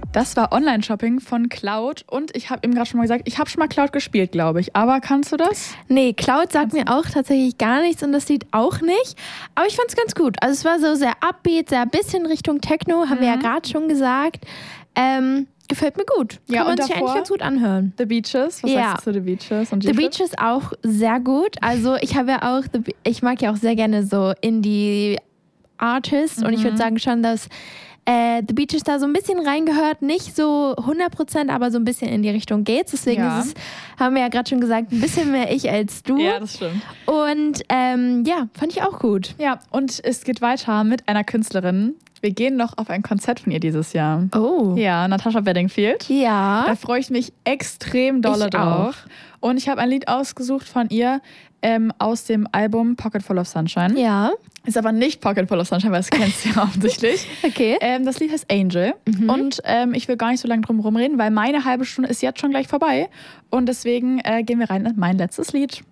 Das war Online-Shopping von Cloud und ich habe eben gerade schon mal gesagt, ich habe schon mal Cloud gespielt, glaube ich. Aber kannst du das? Nee, Cloud sagt mir auch tatsächlich gar nichts und das Lied auch nicht. Aber ich fand es ganz gut. Also es war so sehr upbeat, sehr ein bisschen Richtung Techno, haben wir ja gerade schon gesagt. Gefällt mir gut. Ja, Kann man und sich davor eigentlich ganz gut anhören. The Beaches, was sagst du zu The Beaches? Und The Beaches auch sehr gut. Also ich habe ja auch, ich mag ja auch sehr gerne so Indie-Artists und ich würde sagen schon, dass The Beaches da so ein bisschen reingehört, nicht so 100%, aber so ein bisschen in die Richtung geht's. Deswegen ist es, haben wir ja gerade schon gesagt, ein bisschen mehr ich als du. Ja, das stimmt. Und fand ich auch gut. Ja, und es geht weiter mit einer Künstlerin. Wir gehen noch auf ein Konzert von ihr dieses Jahr. Oh. Ja, Natasha Bedingfield. Ja. Da freue ich mich extrem dolle drauf. Und ich habe ein Lied ausgesucht von ihr aus dem Album Pocket Full of Sunshine. Ja. Ist aber nicht Pocket Full of Sunshine, weil das kennst du ja offensichtlich. Okay. Das Lied heißt Angel. Und ich will gar nicht so lange drum herum reden, weil meine halbe Stunde ist jetzt schon gleich vorbei. Und deswegen gehen wir rein in mein letztes Lied.